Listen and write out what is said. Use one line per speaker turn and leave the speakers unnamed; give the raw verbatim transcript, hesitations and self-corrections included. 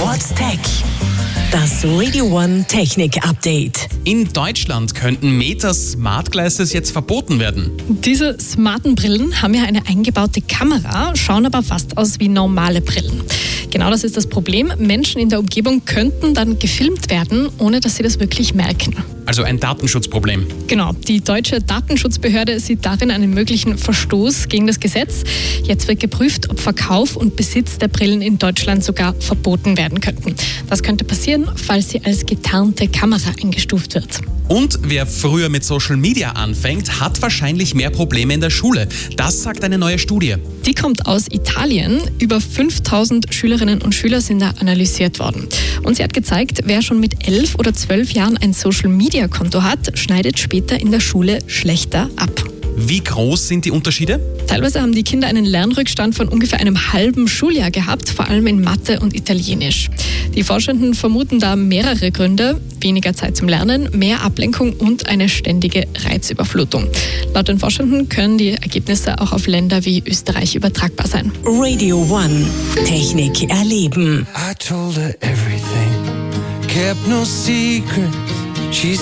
What's Tech? Das Radio One Technik Update.
In Deutschland könnten Meta Smart Glasses jetzt verboten werden.
Diese smarten Brillen haben ja eine eingebaute Kamera, schauen aber fast aus wie normale Brillen. Genau das ist das Problem. Menschen in der Umgebung könnten dann gefilmt werden, ohne dass sie das wirklich merken.
Also ein Datenschutzproblem.
Genau, die deutsche Datenschutzbehörde sieht darin einen möglichen Verstoß gegen das Gesetz. Jetzt wird geprüft, ob Verkauf und Besitz der Brillen in Deutschland sogar verboten werden könnten. Das könnte passieren, falls sie als getarnte Kamera eingestuft wird.
Und wer früher mit Social Media anfängt, hat wahrscheinlich mehr Probleme in der Schule. Das sagt eine neue Studie.
Die kommt aus Italien. Über fünftausend Schülerinnen und Schüler sind da analysiert worden. Und sie hat gezeigt, wer schon mit elf oder zwölf Jahren ein Social Media Konto hat, schneidet später in der Schule schlechter ab.
Wie groß sind die Unterschiede?
Teilweise haben die Kinder einen Lernrückstand von ungefähr einem halben Schuljahr gehabt, vor allem in Mathe und Italienisch. Die Forschenden vermuten da mehrere Gründe: weniger Zeit zum Lernen, mehr Ablenkung und eine ständige Reizüberflutung. Laut den Forschenden können die Ergebnisse auch auf Länder wie Österreich übertragbar sein.
Radio One Technik erleben.
I told her everything, kept no secrets. She